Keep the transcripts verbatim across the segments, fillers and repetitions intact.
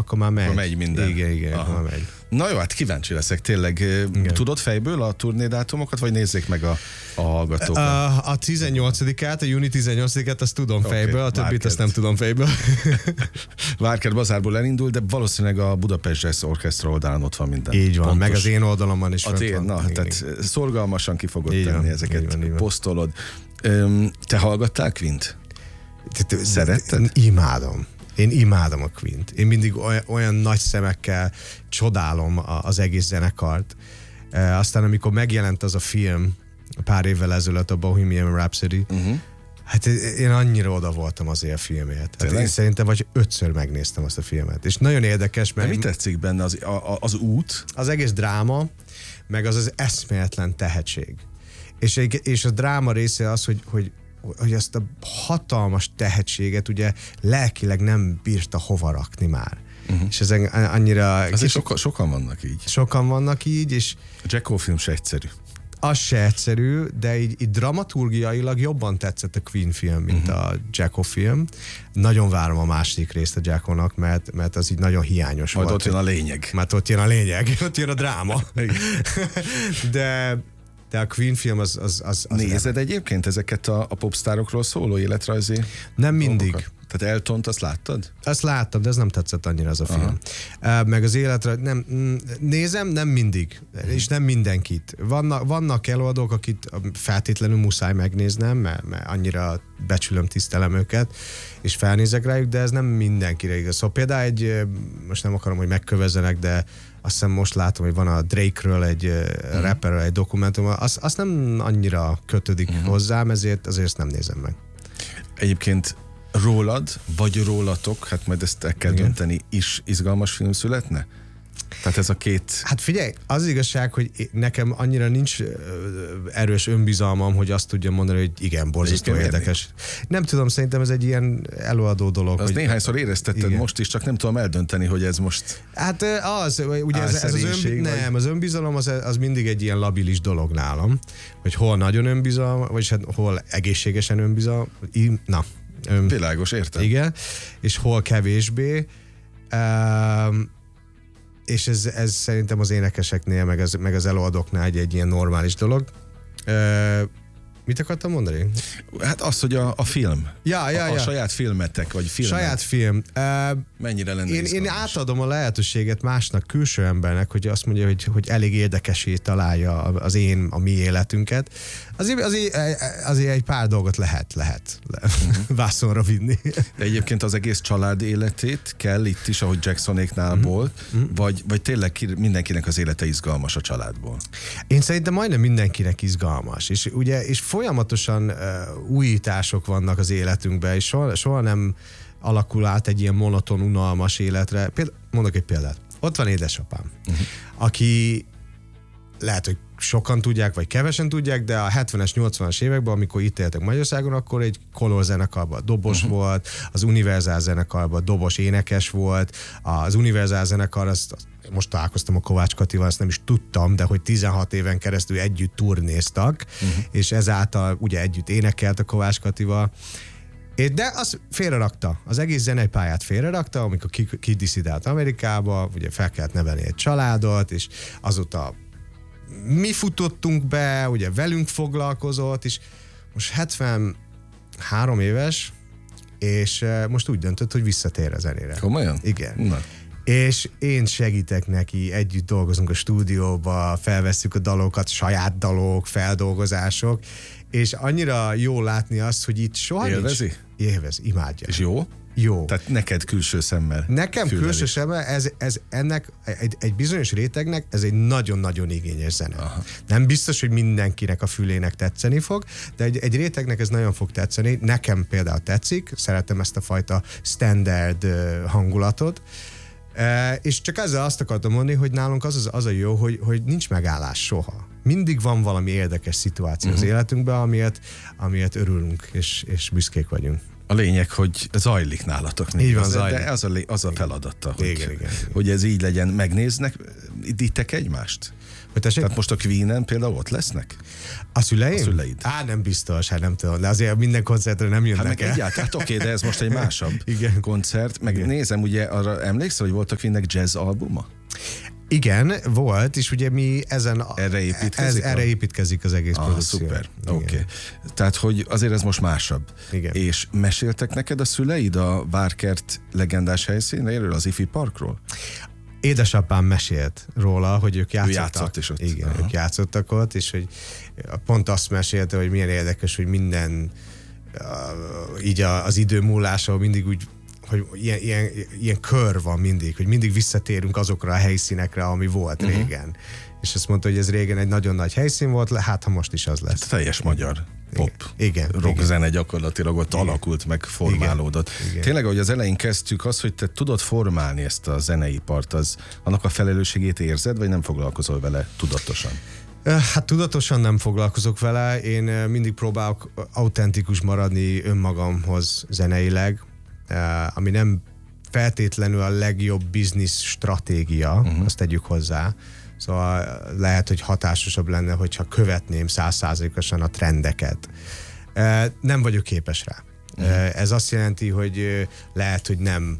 akkor már megy. Akkor megy minden. Igen, igen, akkor már megy. Na jó, hát kíváncsi leszek tényleg. Igen. Tudod fejből a turnédátumokat, vagy nézzék meg a, a hallgatókat? A, a tizennyolcadikát, a júni tizennyolcadikát azt tudom okay, fejből, a többit Várkert. Azt nem tudom fejből. Várkert bazárból elindul, de valószínűleg a Budapest Jazz Orchestra oldalán ott van minden. Így van, pontos. Meg az én oldalamon is. A tén, na, igen, tehát igen. Szorgalmasan ki fogod így tenni van, ezeket, így van, így van. Posztolod. Te hallgattál Quint? Szeretted? Imádom. Én imádom a Quint. Én mindig olyan, olyan nagy szemekkel csodálom az egész zenekart. E, aztán amikor megjelent az a film pár évvel ezelőtt, a Bohemian Rhapsody, uh-huh. hát én annyira oda voltam azért a filmért. Hát én szerintem vagy ötször megnéztem azt a filmet. És nagyon érdekes, mert... De mi tetszik benne? Az, a, az út? Az egész dráma, meg az az eszméletlen tehetség. És, és a dráma része az, hogy, hogy hogy ezt a hatalmas tehetséget ugye lelkileg nem bírta hova rakni már. Uh-huh. És ez annyira... Azért soka, sokan vannak így. Sokan vannak így, és... A Jacko film se egyszerű. Az se egyszerű, de így, így dramaturgiailag jobban tetszett a Queen film, mint uh-huh. a Jacko film. Nagyon várom a második részt a Jackonak, mert, mert az így nagyon hiányos Majd volt. Majd ott jön a lényeg. Mert ott jön a lényeg, ott jön a dráma. de... De a Queen film az... az, az, az Nézed nem. Egyébként ezeket a, a popstárokról szóló életrajzi Nem mindig. Dolgokat? Tehát Eltont, azt láttad? Azt láttam, de ez nem tetszett annyira az a film. Aha. Meg az életre, nem, nézem, nem mindig, és nem mindenkit. Vannak, vannak előadók, akit feltétlenül muszáj megnéznem, mert, mert annyira becsülöm, tisztelem őket, és felnézek rájuk, de ez nem mindenkire igaz. Szóval például egy, most nem akarom, hogy megkövezzenek, de azt hiszem most látom, hogy van a Drake-ről egy uh-huh. rapperről egy dokumentum, azt, azt nem annyira kötődik uh-huh. hozzám, ezért azért ezt nem nézem meg. Egyébként rólad, vagy rólatok, hát majd ezt el kell Igen. dönteni, is izgalmas film születne? Tehát ez a két... Hát figyelj, az igazság, hogy nekem annyira nincs erős önbizalmam, hogy azt tudjam mondani, hogy igen, borzasztó érdekes. Nem tudom, szerintem ez egy ilyen előadó dolog. Azt hogy... néhányszor éreztetted igen. most is, csak nem tudom eldönteni, hogy ez most... Hát az, ugye ez, ez az, ön... nem, az önbizalom az, az mindig egy ilyen labilis dolog nálam, hogy hol nagyon önbizalom, vagy hát hol egészségesen önbizalom, na. Ön... Világos, értem. Igen, és hol kevésbé. Um, és ez, ez szerintem az énekeseknél, meg az, meg az előadóknál egy, egy ilyen normális dolog. Uh, mit akartam mondani? Hát az, hogy a, a film. Ja, ja, a, ja. a saját filmetek, vagy filmek. Saját film. Uh, Mennyire lenne én, izgalmas? én átadom a lehetőséget másnak, külső embernek, hogy azt mondja, hogy, hogy elég érdekesé találja az én, a mi életünket. Azért, azért, azért egy pár dolgot lehet, lehet uh-huh. vászonra vinni. De egyébként az egész család életét kell itt is, ahogy Jacksonéknál uh-huh. volt, uh-huh. vagy, vagy tényleg mindenkinek az élete izgalmas a családból? Én szerintem majdnem mindenkinek izgalmas, és ugye és folyamatosan uh, újítások vannak az életünkben, és soha, soha nem alakul át egy ilyen monoton, unalmas életre. Például, mondok egy példát. Ott van édesapám, uh-huh. aki lehet, hogy sokan tudják, vagy kevesen tudják, de a hetvenes, nyolcvanas években, amikor itt éltek Magyarországon, akkor egy kolor zenekarban dobos uh-huh. volt, az Univerzál zenekarban dobos énekes volt, az Univerzál zenekar, azt, most találkoztam a Kovács Katival, azt nem is tudtam, de hogy tizenhat éven keresztül együtt turnéztak, uh-huh. és ezáltal ugye együtt énekelt a Kovács Katival. De azt félrerakta, az egész zenei pályát félrerakta, amikor kidiszidált Amerikába, ugye fel kellett nevelni egy családot, és azóta mi futottunk be, ugye velünk foglalkozott, és most hetvenhárom éves, és most úgy döntött, hogy visszatér a zenére. Komolyan? Igen. Na. És én segítek neki, együtt dolgozunk a stúdióba, felvesszük a dalokat, saját dalok, feldolgozások, és annyira jó látni azt, hogy itt soha Élvezi? nincs... Élvez, imádja. És jó? Jó. Tehát neked külső szemmel. Nekem külső szemmel, ez, ez ennek, egy, egy bizonyos rétegnek, ez egy nagyon-nagyon igényes zene. Aha. Nem biztos, hogy mindenkinek a fülének tetszeni fog, de egy, egy rétegnek ez nagyon fog tetszeni. Nekem például tetszik, szeretem ezt a fajta standard hangulatot, Uh, és csak ezzel azt akartam mondani, hogy nálunk az, az, az a jó, hogy, hogy nincs megállás soha. Mindig van valami érdekes szituáció uh-huh. az életünkben, amiért, amiért örülünk, és, és büszkék vagyunk. A lényeg, hogy zajlik nálatok. Így van, zajlik. De az a, az a feladata, hogy, igen, igen, igen. hogy ez így legyen. Megnéznek üdítek egymást? Hogy Tehát most a Queen-en például ott lesznek? A szüleim? A szüleid. Á, nem biztos, hát nem tudom, de azért minden koncertre nem jönnek Hát meg el. egyáltalán, hát oké, de ez most egy másabb Igen. koncert. Meg Igen. nézem, ugye arra emlékszel, hogy volt a Queennek jazz albuma? Igen, volt, és ugye mi ezen... Erre építkezik Ez, a- erre építkezik az egész Ah, produkció. szuper, Igen. oké. Okay. Tehát, hogy azért ez most másabb. Igen. És meséltek neked a szüleid a Várkert legendás helyszínéről, az Ifi Parkról? Édesapám mesélt róla, hogy ők játszottak. játszott is ott. Igen, Aha. ők játszottak ott, és hogy pont azt mesélte, hogy milyen érdekes, hogy minden uh, így a, az idő múlása mindig úgy, hogy ilyen, ilyen, ilyen kör van mindig, hogy mindig visszatérünk azokra a helyszínekre, ami volt uh-huh. régen. És azt mondta, hogy ez régen egy nagyon nagy helyszín volt, hát ha most is az lesz. Teljes magyar pop, Igen, rock igen. zene gyakorlatilag ott Igen. alakult, meg formálódott. Igen. Igen. Tényleg, ahogy az elején kezdtük, az, hogy te tudod formálni ezt a zeneipart, az annak a felelősségét érzed, vagy nem foglalkozol vele tudatosan? Hát tudatosan nem foglalkozok vele, én mindig próbálok autentikus maradni önmagamhoz zeneileg, ami nem feltétlenül a legjobb biznisz stratégia, uh-huh. azt tegyük hozzá. Szóval lehet, hogy hatásosabb lenne, hogyha követném száz százalékosan a trendeket. Nem vagyok képes rá. Uh-huh. Ez azt jelenti, hogy lehet, hogy nem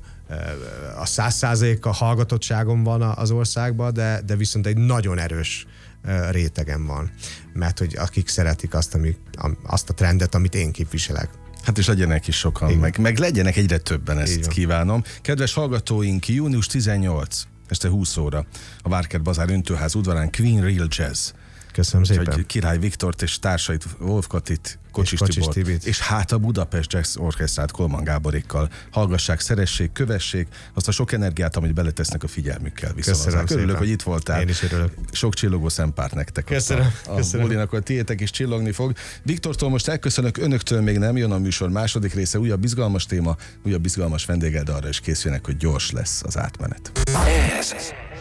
a száz százalék a hallgatottságom van az országban, de, de viszont egy nagyon erős rétegem van. Mert hogy akik szeretik azt, ami, azt a trendet, amit én képviselek. Hát és legyenek is sokan, meg, meg legyenek egyre többen, ezt kívánom. Kedves hallgatóink, június tizennyolcadika este húsz óra a Várkert Bazár Öntőház udvarán Queen Real Jazz. Köszönöm szépen. Úgyhogy Király Viktort és társait, Wolf Katit, Kocsis, Kocsis Tibort, Tibit. és hát a Budapest Jazz Orchestrát Kolman Gáborékkal hallgassák, szeressék, kövessék azt a sok energiát, amit beletesznek a figyelmükkel. Köszönöm Örülök, szépen. hogy itt voltál. Én is örülök. Sok csillogó szempárt nektek. Köszönöm. A, a Köszönöm. bulinak a tiétek is csillogni fog. Viktortól most elköszönök, önöktől még nem jön a műsor második része, újabb izgalmas téma, újabb izgalmas vendéggel, de arra is készüljenek, hogy gyors lesz az átmenet. Ez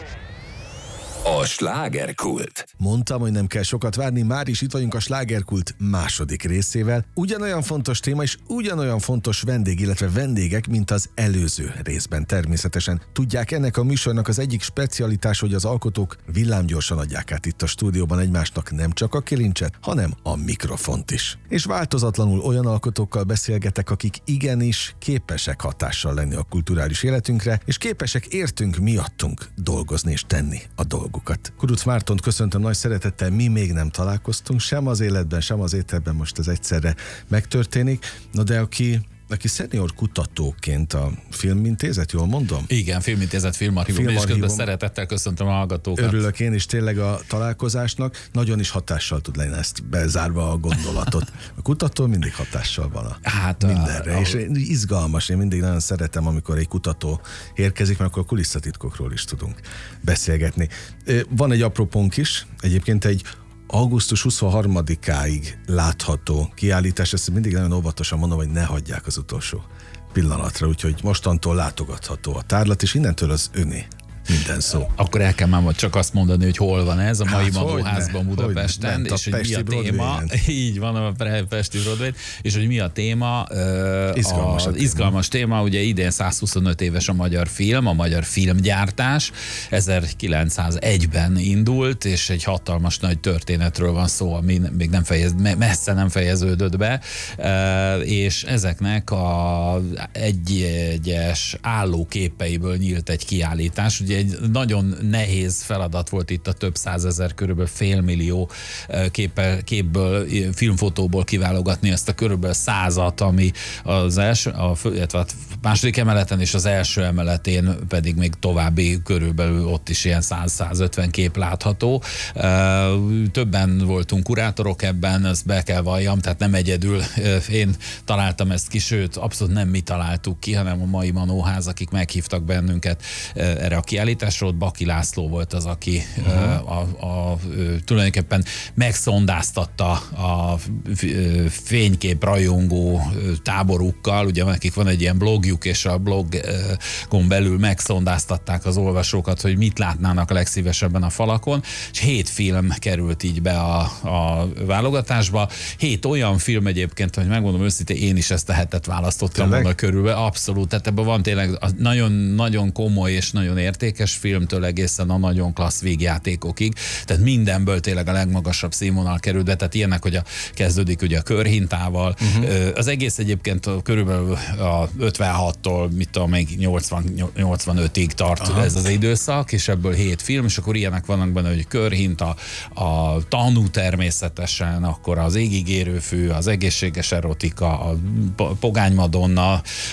a slágerkult. Mondtam, hogy nem kell sokat várni, már is itt vagyunk a slágerkult második részével. Ugyanolyan fontos téma és ugyanolyan fontos vendég, illetve vendégek, mint az előző részben természetesen. Tudják, ennek a műsornak az egyik specialitás, hogy az alkotók villámgyorsan adják át itt a stúdióban egymásnak nem csak a kilincset, hanem a mikrofont is. És változatlanul olyan alkotókkal beszélgetek, akik igenis képesek hatással lenni a kulturális életünkre, és képesek értünk miattunk dolgozni és tenni a dolgokat. Kuruc Mártont köszöntöm nagy szeretettel, mi még nem találkoztunk, sem az életben, sem az ételben, most ez egyszerre megtörténik. Na de aki, aki szenior kutatóként a Filmintézet, jól mondom? Igen, Filmintézet, Filmarchívum, és Filmarchívum. közben szeretettel köszöntöm a hallgatókat. Örülök én is tényleg a találkozásnak, nagyon is hatással tud lenni, ezt bezárva a gondolatot. A kutató mindig hatással van a Hát, mindenre, a- és izgalmas, én mindig nagyon szeretem, amikor egy kutató érkezik, mert akkor kulisszatitkokról is tudunk beszélgetni. Van egy apropónk is, egyébként egy augusztus huszonharmadikáig látható kiállítás, ezt mindig nagyon óvatosan mondom, hogy ne hagyják az utolsó pillanatra, úgyhogy mostantól látogatható a tárlat, és innentől az öné minden szó. Akkor el kell már csak azt mondani, hogy hol van ez, a mai Hát, Manóházban hogyne, Budapesten, hogyne, és bent a hogy mi a Pesti téma. Broadwayen. Így van, a Pre- Pesti Broadway, és hogy mi a téma. ö, Izgalmas a a, téma. izgalmas téma, ugye idén százhuszonöt éves a magyar film, a magyar filmgyártás. ezerkilencszázegyben indult, és egy hatalmas nagy történetről van szó, ami még nem fejez, messze nem fejeződött be, Ö, és ezeknek a egyes állóképeiből nyílt egy kiállítás. Ugye egy nagyon nehéz feladat volt itt a több százezer, körülbelül félmillió képe, képből, filmfotóból kiválogatni ezt a körülbelül százat, ami az első, a, illetve a második emeleten és az első emeletén pedig még további körülbelül ott is ilyen száz-százötven kép látható. Többen voltunk kurátorok ebben, ezt be kell valljam, tehát nem egyedül én találtam ezt ki, sőt, abszolút nem mi találtuk ki, hanem a mai Manóház, akik meghívtak bennünket erre a kiállításról. Baki László volt az, aki uh-huh. a, a, a, tulajdonképpen megszondáztatta a fénykép rajongó táborukkal, ugye nekik van egy ilyen blogjuk, és a blogon belül megszondáztatták az olvasókat, hogy mit látnának a legszívesebben a falakon, és hét film került így be a, a válogatásba. Hét olyan film egyébként, hogy megmondom őszintén, én is ezt a hetet választottam volna körülbelül. Abszolút, tehát ebben van tényleg nagyon, nagyon komoly és nagyon értékes értékes filmtől egészen a nagyon klassz végjátékokig, tehát mindenből tényleg a legmagasabb színvonal került be, tehát ilyenek, hogy a, kezdődik ugye a körhintával, uh-huh. az egész egyébként a, körülbelül a ötvenhattól, mit tudom, még nyolcvan nyolcvanötig tart Aha. ez az időszak, és ebből hét film, és akkor ilyenek vannak benne, hogy körhinta, a tanú természetesen, akkor az égigérő fű, az egészséges erotika, a pogány madonna,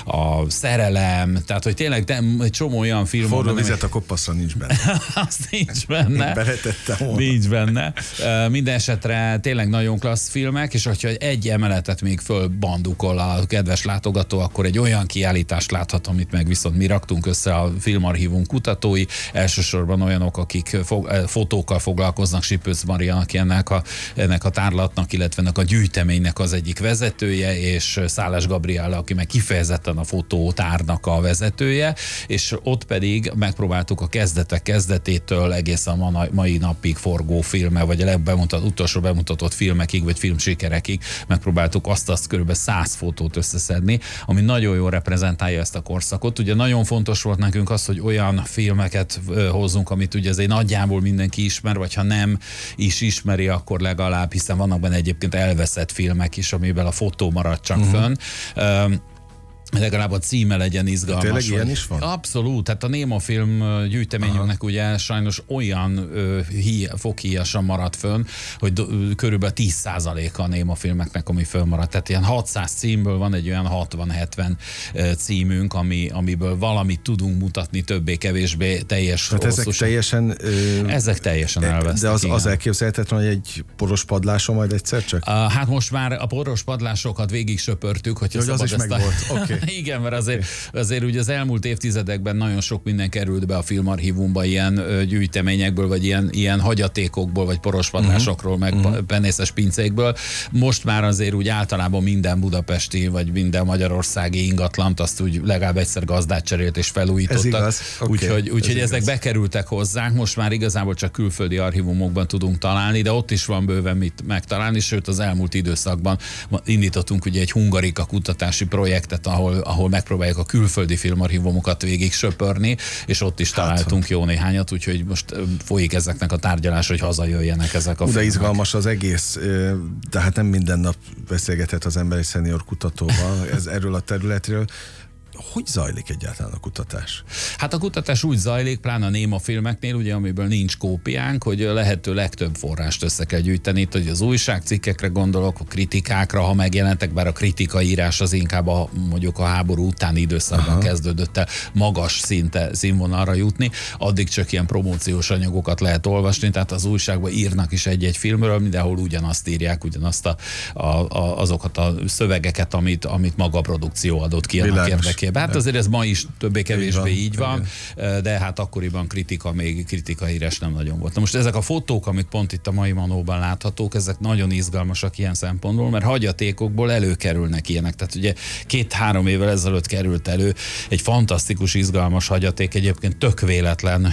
a szerelem, tehát hogy tényleg egy csomó olyan film. Forró vizet a kopaszra nincs benne. Azt nincs benne. Beletettem volna. Nincs benne. Minden esetre tényleg nagyon klassz filmek, és hogyha egy emeletet még fölbandukol a kedves látogató, akkor egy olyan kiállítást láthat, amit meg viszont mi raktunk össze a Filmarchívum kutatói, elsősorban olyanok, akik fog, fotókkal foglalkoznak, Sipőc Maria, aki ennek a, ennek a tárlatnak, illetve ennek a gyűjteménynek az egyik vezetője, és Szálás Gabriella, aki meg kifejezetten a fotótárnak a vezetője, és ott pedig megpróbáltuk a kezdetek kezdetétől egészen a mai napig forgó filme, vagy a legbemutat, utolsó bemutatott filmekig, vagy filmsikerekig megpróbáltuk azt azt körülbelül száz fotót összeszedni, ami nagyon jól reprezentálja ezt a korszakot. Ugye nagyon fontos volt nekünk az, hogy olyan filmeket hozzunk, amit ugye azért nagyjából mindenki ismer, vagy ha nem is ismeri, akkor legalább, hiszen vannak benne egyébként elveszett filmek is, amiben a fotó marad csak uh-huh. fönn. Um, legalább a címe legyen izgalmas. Tényleg ilyen is van? Abszolút, tehát a Néma film gyűjteményünknek Aha. ugye sajnos olyan ö, hí, foghíjasan maradt fönn, hogy do, körülbelül tíz százaléka a Néma filmeknek, ami fönnmaradt. Tehát ilyen hatszáz címből van egy olyan hatvan-hetven címünk, ami, amiből valamit tudunk mutatni, többé-kevésbé teljes. Tehát ezek teljesen... Ö, ezek teljesen elvesztek. De az, az elképzelhetetlen, hogy egy poros padláson majd egyszer csak? Uh, hát most már a poros padlásokat végig söpörtük, hogyha hogy az is meg volt. Okay. Igen, mert azért, azért ugye az elmúlt évtizedekben nagyon sok minden került be a Filmarchívumba ilyen gyűjteményekből, vagy ilyen, ilyen hagyatékokból, vagy porospadlásokról, meg uh-huh. penészes pincékből. Most már azért úgy általában minden budapesti, vagy minden magyarországi ingatlant azt úgy legalább egyszer gazdát cserélt és felújítottak. Ez igaz. Okay. Úgyhogy, úgyhogy ezek igaz. Bekerültek hozzánk, most már igazából csak külföldi archívumokban tudunk találni, de ott is van bőven mit megtalálni, sőt az elmúlt időszakban indítottunk ugye egy hungarika kutatási projektet, ahol ahol megpróbáljuk a külföldi filmarchívumokat végig söpörni, és ott is hát, találtunk jó néhányat, úgyhogy most folyik ezeknek a tárgyalás, hogy hazajöjjenek ezek a filmek. De izgalmas az egész, de hát nem minden nap beszélgethet az ember egy szenior kutatóval ez, erről a területről. Hogy zajlik egyáltalán a kutatás? Hát a kutatás úgy zajlik, pláne a Néma filmeknél, ugye, amiből nincs kópiánk, hogy lehető legtöbb forrást össze kell gyűjteni. Itt, hogy az újságcikkekre gondolok, a kritikákra, ha megjelentek, bár a kritikaírás az inkább a, mondjuk a háború utáni időszakban Aha. kezdődött el magas szinte, színvonalra jutni. Addig csak ilyen promóciós anyagokat lehet olvasni, tehát az újságban írnak is egy-egy filmről, mindenhol ugyanazt írják, ugyanazt a, a, a, azokat a szövegeket, amit, amit maga a produkció adott ki annak érdekében. Hát azért ez ma is többé-kevésbé így, így van, igen. De hát akkoriban kritika, még kritikaírás nem nagyon volt. Na most ezek a fotók, amik pont itt a mai Manóban láthatók, ezek nagyon izgalmasak ilyen szempontból, mert hagyatékokból előkerülnek ilyenek. Tehát ugye két-három évvel ezelőtt került elő egy fantasztikus, izgalmas hagyaték, egyébként tök véletlen,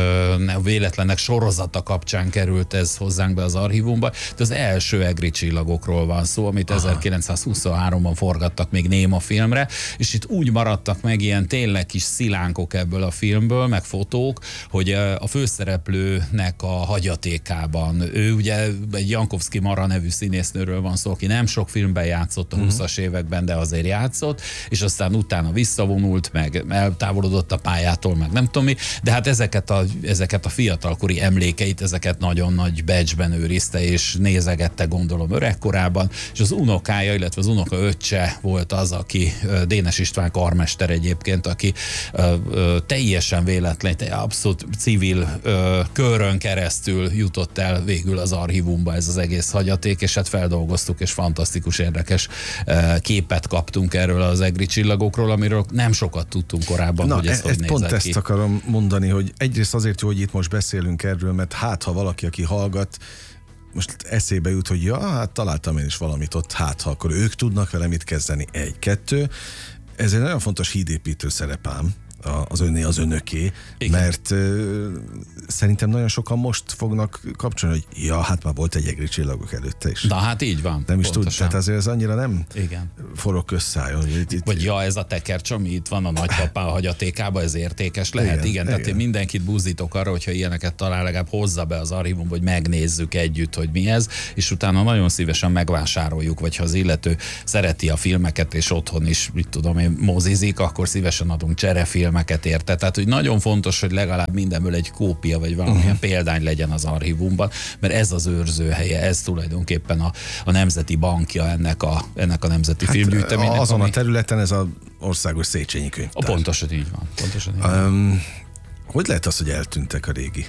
véletlenek sorozata kapcsán került ez hozzánk be az archívumba. De az első egri csillagokról van szó, amit Aha. ezerkilencszázhuszonháromban forgattak még Néma filmre, és itt úgy maradtak meg ilyen tényleg kis szilánkok ebből a filmből, meg fotók, hogy a főszereplőnek a hagyatékában, ő ugye egy Jankowski Mara nevű színésznőről van szó, aki nem sok filmben játszott a uh-huh. húszas években, de azért játszott, és aztán utána visszavonult, meg eltávolodott a pályától, meg nem tudom mi, de hát ezeket a, ezeket a fiatalkori emlékeit, ezeket nagyon nagy badge-ben őrizte, és nézegette, gondolom, öregkorában, és az unokája, illetve az unoka öccse volt az, aki Dénes István karmester egyébként, aki ö, ö, teljesen véletlen, abszolút civil ö, körön keresztül jutott el végül az archívumba ez az egész hagyaték, és hát feldolgoztuk, és fantasztikus, érdekes ö, képet kaptunk erről az egri csillagokról, amiről nem sokat tudtunk korábban, Na, hogy ez e, hogy pont nézett ezt ki. akarom mondani, hogy egyrészt azért jó, hogy itt most beszélünk erről, mert hát, ha valaki, aki hallgat, most eszébe jut, hogy ja, hát találtam én is valamit ott, hát ha akkor ők tudnak vele mit kezdeni. Egy, kettő. Ez egy nagyon fontos hídépítő szerep ám, az önné, az önöké, igen. Mert uh, szerintem nagyon sokan most fognak kapcsolni, hogy ja, hát már volt egy egri csillagok előtte is. Na hát így van. Nem is tud, tehát azért ez annyira nem igen. forog közszálljon. Itt, vagy ja, ez a tekercs, ami itt van a nagypapá a hagyatékában, ez értékes lehet. Igen, igen, igen. Tehát én mindenkit buzdítok arra, hogyha ilyeneket talál, legalább hozza be az archívumba, hogy megnézzük együtt, hogy mi ez, és utána nagyon szívesen megvásároljuk, vagy ha az illető szereti a filmeket, és otthon is, mit tudom én, mozizik, akkor szívesen adunk cserefilmeket érte. Tehát, hogy nagyon fontos, hogy legalább mindenből egy kópia, vagy valamilyen uh-huh. példány legyen az archívumban, mert ez az őrzőhelye, ez tulajdonképpen a, a nemzeti bankja ennek a, ennek a nemzeti hát filmgyűjteménynek. Azon ami... a területen ez az országos Széchenyi könyvtár. Pontosan így van. Pontosan így van. Um, hogy lehet az, hogy eltűntek a régi?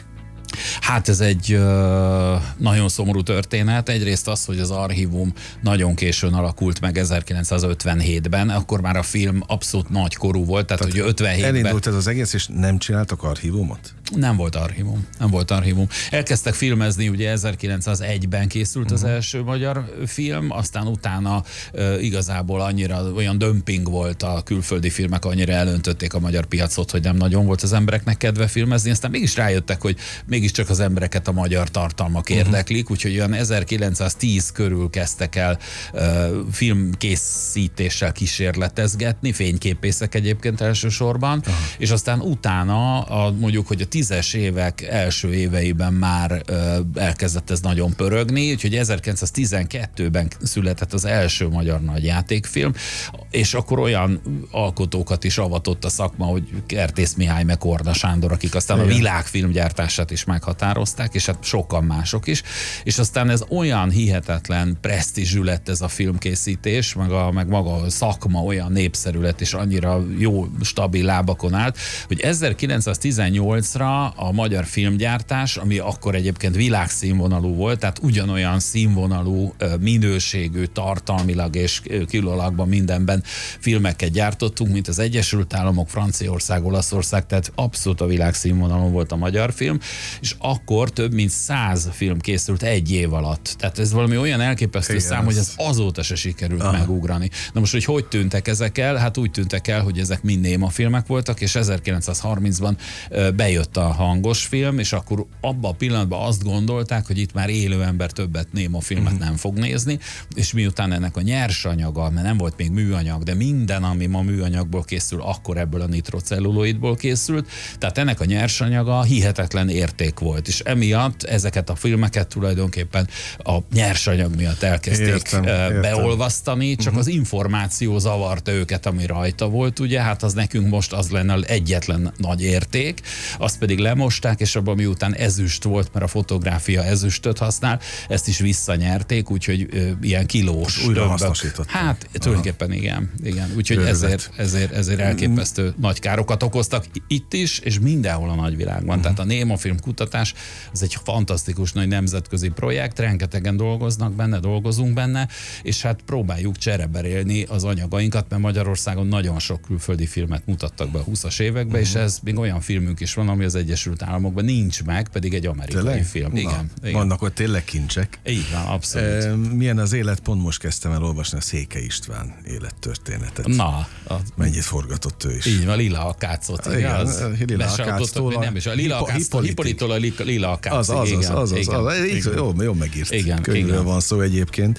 Hát ez egy ö, nagyon szomorú történet. Egyrészt az, hogy az archívum nagyon későn alakult meg ezerkilencszázötvenhétben, akkor már a film abszolút nagykorú volt, tehát, tehát hogy ötvenhétben... Elindult ez az egész, és nem csináltak archívumot? Nem volt archívum, nem volt archívum. Elkezdtek filmezni, ugye ezerkilencszázegyben készült az uh-huh. első magyar film, aztán utána e, igazából annyira olyan dömping volt a külföldi filmek, annyira elöntötték a magyar piacot, hogy nem nagyon volt az embereknek kedve filmezni, aztán mégis rájöttek, hogy mégiscsak az embereket a magyar tartalmak érdeklik, uh-huh. úgyhogy olyan ezerkilencszáztíz körül kezdtek el e, filmkészítéssel kísérletezgetni, fényképészek egyébként elsősorban, uh-huh. és aztán utána a, mondjuk, hogy a tízes évek első éveiben már ö, elkezdett ez nagyon pörögni, úgyhogy ezerkilencszáztizenkettőben született az első magyar nagy játékfilm, és akkor olyan alkotókat is avatott a szakma, hogy Kertész Mihály meg Korda Sándor, akik aztán igen. a világ filmgyártását is meghatározták, és hát sokan mások is, és aztán ez olyan hihetetlen presztízsű lett ez a filmkészítés, meg, a, meg maga a szakma olyan népszerű lett, és annyira jó, stabil lábakon állt, hogy ezerkilencszáztizennyolcra a magyar filmgyártás, ami akkor egyébként világszínvonalú volt, tehát ugyanolyan színvonalú, minőségű, tartalmilag és kilóalakban mindenben filmeket gyártottunk, mint az Egyesült Államok, Franciaország, Olaszország, tehát abszolút a világszínvonalon volt a magyar film, és akkor több mint száz film készült egy év alatt. Tehát ez valami olyan elképesztő igen, szám, hogy ez azóta se sikerült aha. megugrani. Na most, hogy hogy tűntek ezek el? Hát úgy tűntek el, hogy ezek mind néma filmek voltak, és ezerkilencszázharmincban bejött a hangos film, és akkor abban a pillanatban azt gondolták, hogy itt már élő ember többet néma filmet uh-huh. nem fog nézni, és miután ennek a nyersanyaga, mert nem volt még műanyag, de minden, ami ma műanyagból készül, akkor ebből a nitrocelluloidból készült, tehát ennek a nyersanyaga hihetetlen érték volt, és emiatt ezeket a filmeket tulajdonképpen a nyersanyag miatt elkezdték értem, értem. beolvasztani, csak uh-huh. az információ zavarta őket, ami rajta volt, ugye, hát az nekünk most az lenne egyetlen nagy érték, azt pedig lemosták, és abban miután ezüst volt, mert a fotográfia ezüstöt használ, ezt is visszanyerték, úgyhogy ö, ilyen kilós újra hasznosították. Hát tulajdonképpen igen, igen. Úgyhogy ezért, ezért, ezért elképesztő mm. nagy károkat okoztak itt is, és mindenhol a nagyvilágban. Mm. Tehát a némafilm kutatás, ez egy fantasztikus nagy nemzetközi projekt, rengetegen dolgoznak benne, dolgozunk benne, és hát próbáljuk csereberélni az anyagainkat, mert Magyarországon nagyon sok külföldi filmet mutattak be a húszas években, mm. és ez még olyan filmünk is van, ami az Egyesült Államokban nincs meg, pedig egy amerikai tényleg? film. Igen, Na, igen. Vannak ott tényleg kincsek. Így van, abszolút. E, milyen az élet? Pont most kezdtem el olvasni a Székely István élettörténetet. Na. A... Mennyit forgatott ő is. Így van, Lila Akácot. Igen, az Lila Akáctól. Nem is, a Lila Akáctól, Hippolitól a Lila Akácig. Az, az, az, az, az, az, az. Jó, jó megírt igen, könyvről igen. van szó egyébként.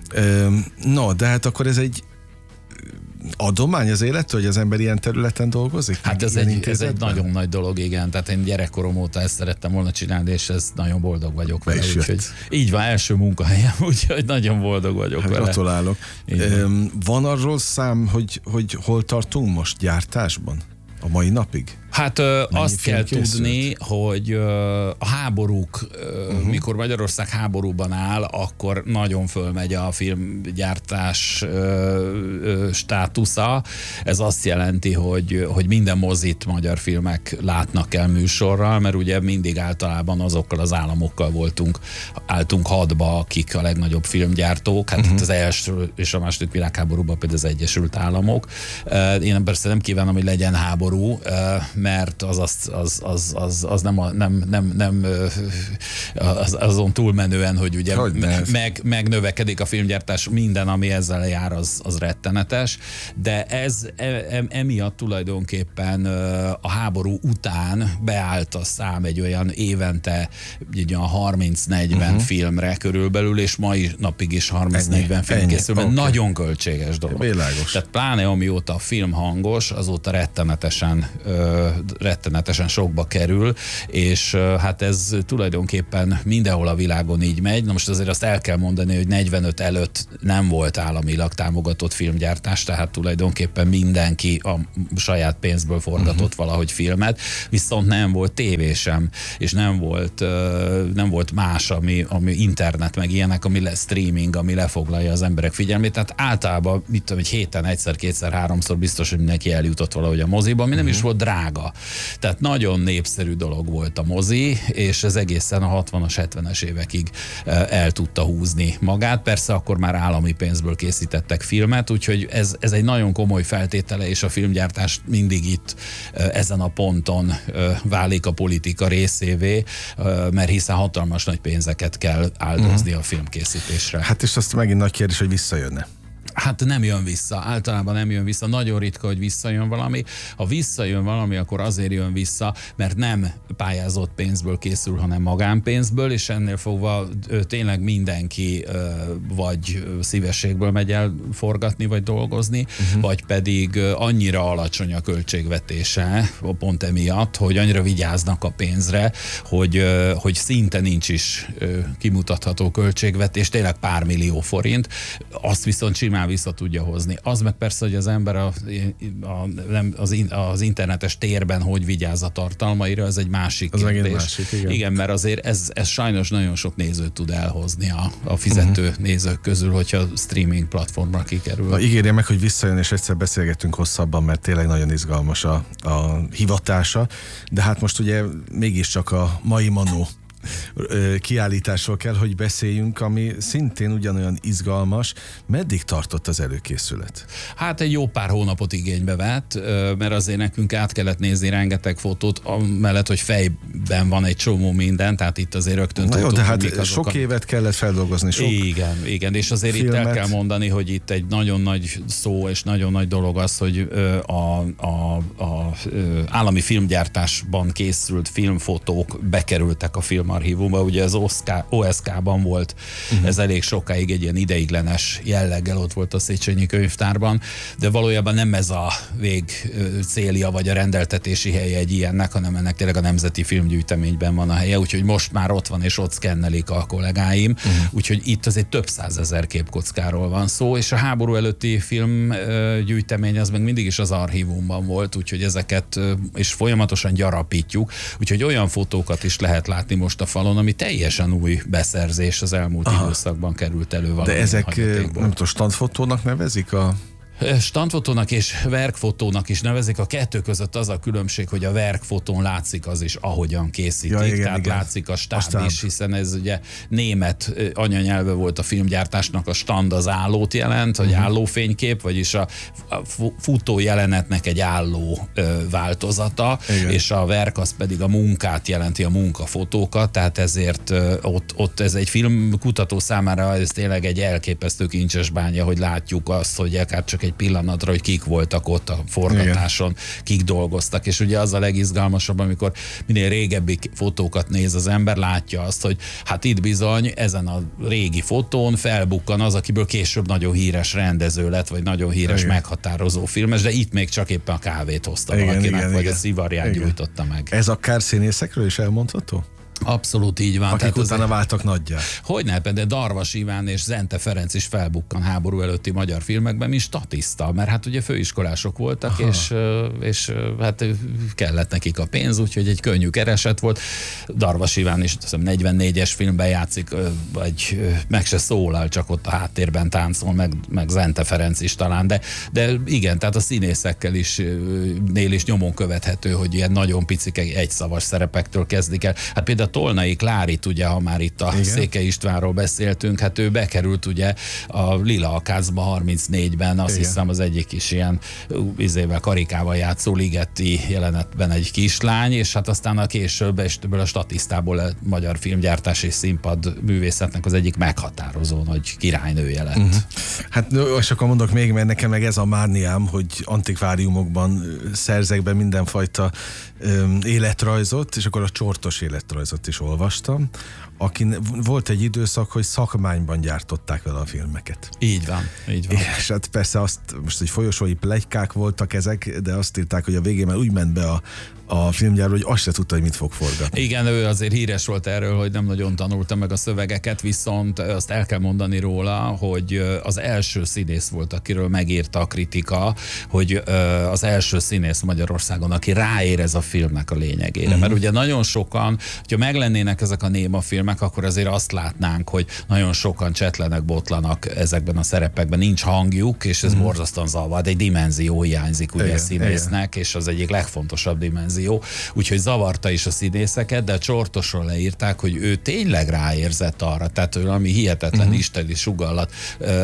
No, de hát akkor ez egy adomány az élet, hogy az ember ilyen területen dolgozik? Hát ez egy, ez egy nagyon nagy dolog, igen. Tehát én gyerekkorom óta ezt szerettem volna csinálni, és ez nagyon boldog vagyok vele. Úgyhogy, így van, első munkahelyem, úgyhogy nagyon boldog vagyok hát vele. Gratulálok. Van. van arról szám, hogy, hogy hol tartunk most gyártásban? A mai napig? Hát ö, azt kell készült? tudni, hogy ö, a háborúk, ö, uh-huh. mikor Magyarország háborúban áll, akkor nagyon fölmegy a filmgyártás ö, ö, státusza. Ez azt jelenti, hogy, hogy minden mozit magyar filmek látnak el műsorral, mert ugye mindig általában azokkal az államokkal voltunk, álltunk hadba, akik a legnagyobb filmgyártók. Hát uh-huh. az első és a második világháborúban például az Egyesült Államok. Én persze nem kívánom, hogy legyen háború, mert az, az, az, az, az, az nem, a, nem, nem, nem az, azon túlmenően, hogy ugye hogy meg, megnövekedik a filmgyártás, minden, ami ezzel jár, az, az rettenetes, de ez e, emiatt tulajdonképpen a háború után beállt a szám egy olyan évente egy olyan harminc-negyven uh-huh. filmre körülbelül, és mai napig is harminc-negyven film készül, mert okay. nagyon költséges dolog. Világos. Tehát pláne amióta a film hangos, azóta rettenetesen, ö, rettenetesen sokba kerül, és ö, hát ez tulajdonképpen mindenhol a világon így megy. Na most azért azt el kell mondani, hogy negyvenöt előtt nem volt államilag támogatott filmgyártás, tehát tulajdonképpen mindenki a saját pénzből forgatott uh-huh. valahogy filmet, viszont nem volt tévé sem, és nem volt, ö, nem volt más, ami, ami internet, meg ilyenek, ami le, streaming, ami lefoglalja az emberek figyelmét. Tehát általában, mit tudom, egy héten egyszer, kétszer, háromszor biztos, hogy mindenki eljutott valahogy a moziba, ami nem uh-huh. is volt drága. Tehát nagyon népszerű dolog volt a mozi, és ez egészen a hatvanas, hetvenes évekig el tudta húzni magát. Persze akkor már állami pénzből készítettek filmet, úgyhogy ez, ez egy nagyon komoly feltétele, és a filmgyártás mindig itt ezen a ponton válik a politika részévé, mert hiszen hatalmas nagy pénzeket kell áldozni uh-huh. a filmkészítésre. Hát és azt megint nagy kérdés, hogy visszajönne. Hát nem jön vissza, általában nem jön vissza, nagyon ritka, hogy visszajön valami. Ha visszajön valami, akkor azért jön vissza, mert nem pályázott pénzből készül, hanem magánpénzből, és ennél fogva tényleg mindenki vagy szívességből megy el forgatni, vagy dolgozni, uh-huh. vagy pedig annyira alacsony a költségvetése, pont emiatt, hogy annyira vigyáznak a pénzre, hogy, hogy szinte nincs is kimutatható költségvetés, tényleg pár millió forint, azt viszont simán vissza tudja hozni. Az meg persze, hogy az ember a, a, nem, az, in, az internetes térben hogy vigyáz a tartalmaira, ez egy másik az kérdés. Másik, igen. igen, mert azért ez, ez sajnos nagyon sok nézőt tud elhozni a, a fizető uh-huh. nézők közül, hogyha streaming platformra kikerül. Na, ígérje meg, hogy visszajön, és egyszer beszélgetünk hosszabban, mert tényleg nagyon izgalmas a, a hivatása, de hát most ugye mégiscsak a mai Manó kiállításról kell, hogy beszéljünk, ami szintén ugyanolyan izgalmas. Meddig tartott az előkészület? Hát egy jó pár hónapot igénybe vett, mert azért nekünk át kellett nézni rengeteg fotót, amellett, hogy fejben van egy csomó minden, tehát itt azért rögtön Na tudtuk, jó, de hát sok a... évet kellett feldolgozni, sok Igen, igen, és azért filmet. Itt el kell mondani, hogy itt egy nagyon nagy szó és nagyon nagy dolog az, hogy a, a, a, a állami filmgyártásban készült filmfotók bekerültek a film archívumba, ugye az o es ká-ban volt, uh-huh. ez elég sokáig egy ilyen ideiglenes jelleggel ott volt a Széchenyi Könyvtárban, de valójában nem ez a vég célja vagy a rendeltetési helye egy ilyennek, hanem ennek tényleg a Nemzeti Filmgyűjteményben van a helye, úgyhogy most már ott van és ott szkennelik a kollégáim, uh-huh. úgyhogy itt azért több százezer képkockáról van szó, és a háború előtti filmgyűjtemény az meg mindig is az archívumban volt, úgyhogy ezeket és folyamatosan gyarapítjuk, úgyhogy olyan fotókat is lehet látni most a falon, ami teljesen új beszerzés az elmúlt Aha. időszakban került elő. De ezek nem tudom, standfotónak nevezik a... Standfotónak és verkfotónak is nevezik. A kettő között az a különbség, hogy a verkfotón látszik az is, ahogyan készítik. Ja, igen, tehát igen. látszik a stáb, a stáb is, hiszen ez ugye német anyanyelve volt a filmgyártásnak, a stand az állót jelent, hogy uh-huh. állófénykép, vagyis a, a futó jelenetnek egy álló ö, változata, igen. és a verk az pedig a munkát jelenti, a munkafotókat, tehát ezért ö, ott, ott ez egy filmkutató számára ez tényleg egy elképesztő kincses bánya, hogy látjuk azt, hogy akár csak egy pillanatra, hogy kik voltak ott a forgatáson, igen. kik dolgoztak, és ugye az a legizgalmasabb, amikor minél régebbi fotókat néz az ember, látja azt, hogy hát itt bizony ezen a régi fotón felbukkan az, akiből később nagyon híres rendező lett, vagy nagyon híres igen. meghatározó filmes, de itt még csak éppen a kávét hozta igen, valakinek, igen, vagy igen. a szivarját igen. gyújtotta meg. Ez akár színészekről is elmondható? Abszolút így van. Akik Tehát utána váltak nagyjá. Hogyne, de Darvas Iván és Zente Ferenc is felbukkan háború előtti magyar filmekben, mint statiszta, mert hát ugye főiskolások voltak, és, és hát kellett nekik a pénz, úgyhogy egy könnyű kereset volt. Darvas Iván is hiszem, negyvennégyes filmben játszik, vagy meg se szólal, csak ott a háttérben táncol, meg, meg Zente Ferenc is talán, de, de igen, tehát a színészekkel is nél is nyomon követhető, hogy ilyen nagyon picik egyszavas szerepektől kezdik el. Hát például Tolnai Klárit, ugye, ha már itt a Igen. Székely Istvánról beszéltünk, hát ő bekerült ugye a Lila Akácba harmincnégyben, azt Igen. hiszem az egyik is ilyen izével, karikával játszó Ligeti jelenetben egy kislány, és hát aztán a később ebből a statisztából a magyar filmgyártás és színpad művészetnek az egyik meghatározó nagy királynője lett. Uh-huh. Hát és akkor mondok még, mert nekem meg ez a mániám, hogy antikváriumokban szerzek be mindenfajta öm, életrajzot, és akkor a Csortos életrajzot is olvastam, akin volt egy időszak, hogy szakmányban gyártották vele a filmeket. Így van, így van. És hát persze azt, most egy folyosói pletykák voltak ezek, de azt írták, hogy a végén már úgy ment be a, a filmgyárba, hogy azt se tudta, hogy mit fog forgatni. Igen, ő azért híres volt erről, hogy nem nagyon tanulta meg a szövegeket, viszont azt el kell mondani róla, hogy az első színész volt, akiről megírta a kritika, hogy az első színész Magyarországon, aki ráérez a filmnek a lényegére. Uh-huh. Mert ugye nagyon sokan, hogyha meglennének ezek a néma filmek, akkor azért azt látnánk, hogy nagyon sokan csetlenek, botlanak ezekben a szerepekben, nincs hangjuk, és ez uh-huh. borzasztóan zavar, egy dimenzió hiányzik ugye igen, színésznek, igen. És az egyik legfontosabb dimenzió. Úgyhogy zavarta is a színészeket, de a Csortosról leírták, hogy ő tényleg ráérzett arra, tehát valami hihetetlen uh-huh. isteni sugallat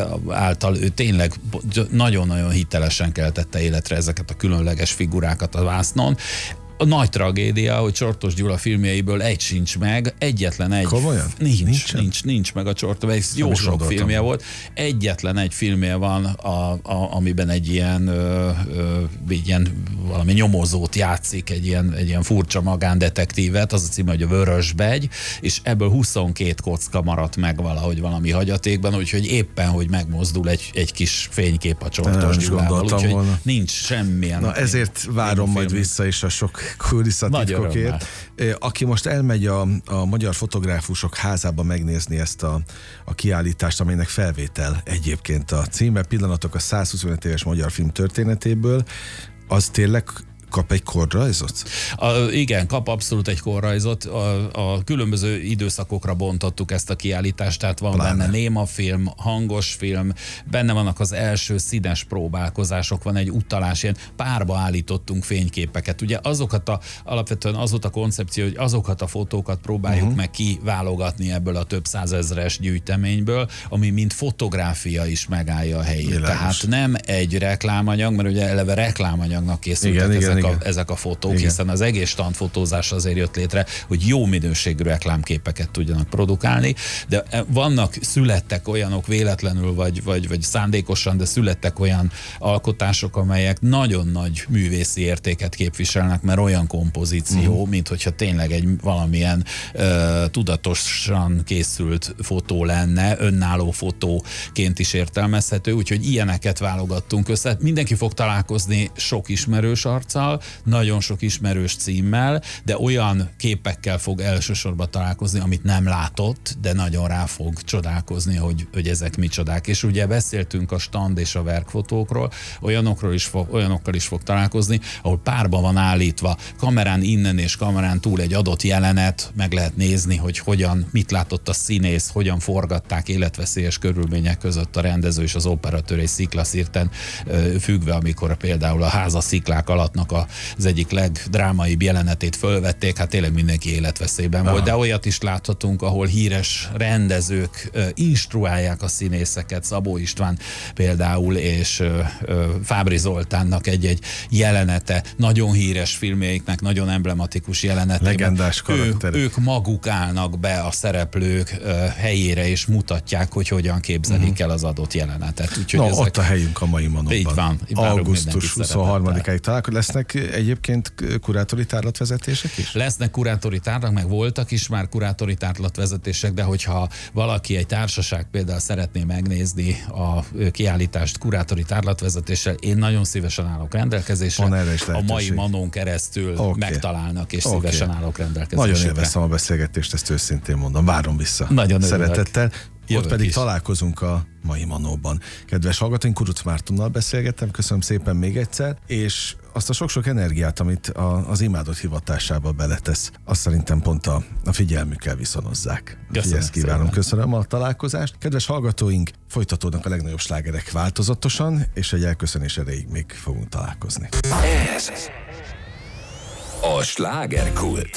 által ő tényleg nagyon-nagyon hitelesen keltette életre ezeket a különleges figurákat a vásznon. A nagy tragédia, hogy Csortos Gyula filmjeiből egy sincs meg, egyetlen egy. Komolyan? Nincs, Nincsen? nincs, nincs meg a Csortos, jó sok gondoltam. Filmje volt. Egyetlen egy filmje van, a, a, amiben egy ilyen, ö, ö, ilyen valami nyomozót játszik, egy ilyen, egy ilyen furcsa magándetektívet, az a címe, hogy a Vörösbegy, és ebből huszonkét kocka maradt meg valahogy valami hagyatékban, úgyhogy éppen, hogy megmozdul egy, egy kis fénykép a Csortos Gyulával, úgyhogy volna. Nincs semmilyen. Na ezért várom majd vissza is a sok kulisszatitkokért. Aki most elmegy a, a Magyar Fotográfusok Házába megnézni ezt a, a kiállítást, amelynek felvétel egyébként a címe, Pillanatok a százhuszonöt éves magyar film történetéből, az tényleg kap egy korrajzot? A, igen, kap abszolút egy korrajzot. A, a különböző időszakokra bontottuk ezt a kiállítást, tehát van Pláne. benne néma film, hangos film, benne vannak az első színes próbálkozások, van egy utalás, ilyen párba állítottunk fényképeket. Ugye azokat a, alapvetően az volt a koncepció, hogy azokat a fotókat próbáljuk uh-huh. meg kiválogatni ebből a több százezres gyűjteményből, ami mint fotográfia is megállja a helyét. Világos. Tehát nem egy reklámanyag, mert ugye eleve reklámanyagnak készültek igen, ezek, igen, a, igen. ezek a fotók, igen. hiszen az egész standfotózás azért jött létre, hogy jó minőségű reklámképeket tudjanak produkálni, de vannak, születtek olyanok véletlenül, vagy, vagy, vagy szándékosan, de születtek olyan alkotások, amelyek nagyon nagy művészi értéket képviselnek, mert olyan kompozíció, mm. mint hogyha tényleg egy valamilyen uh, tudatosan készült fotó lenne, önálló fotóként is értelmezhető, úgyhogy ilyeneket válogattunk össze. Mindenki fog találkozni sok ismerős arccal, nagyon sok ismerős címmel, de olyan képekkel fog elsősorban találkozni, amit nem látott, de nagyon rá fog csodálkozni, hogy, hogy ezek micsodák. És ugye beszéltünk a stand és a verkfotókról, olyanokról is fog, olyanokkal is fog találkozni, ahol párba van állítva, kamerán innen és kamerán túl egy adott jelenet, meg lehet nézni, hogy hogyan, mit látott a színész, hogyan forgatták életveszélyes körülmények között a rendező és az operatőr egy sziklaszirten függve, amikor például a háza sziklák alattnak az egyik legdrámaibb jelenetét fölvették, hát tényleg mindenki életveszélyben volt, de olyat is láthatunk, ahol híres rendezők uh, instruálják a színészeket, Szabó István például, és uh, uh, Fábri Zoltánnak egy-egy jelenete, nagyon híres filmjeiknek, nagyon emblematikus jelenete. Legendás karakterek. Ő, ők maguk állnak be a szereplők uh, helyére, és mutatják, hogy hogyan képzelik uh-huh. el az adott jelenetet. Úgyhogy no, ezek... ott a helyünk a mai manóban. Így van. augusztus huszonharmadikáig találkozunk. Lesznek egyébként kurátori tárlatvezetések is? Lesznek kurátori tárlat, meg voltak is már kurátori tárlatvezetések, de hogyha valaki, egy társaság például szeretné megnézni a kiállítást kurátori tárlatvezetéssel, én nagyon szívesen állok rendelkezésre. A mai manón keresztül okay. megtalálnak, és okay. szívesen állok rendelkezésre. Nagyon élveztem a beszélgetést, ezt őszintén mondom. Várom vissza. Nagyon szeretettel. Jövök Ott pedig is. találkozunk a mai manóban. Kedves hallgatóink, Kuruc Mártonnal beszélgettem, köszönöm szépen még egyszer, és azt a sok-sok energiát, amit a, az imádott hivatásába beletesz, azt szerintem pont a, a figyelmükkel viszonozzák. Köszönöm ezt kívánom, szépen. Köszönöm a találkozást. Kedves hallgatóink, folytatódnak a legnagyobb slágerek változatosan, és egy elköszönés erejéig még fogunk találkozni. Ez a Slágerkult.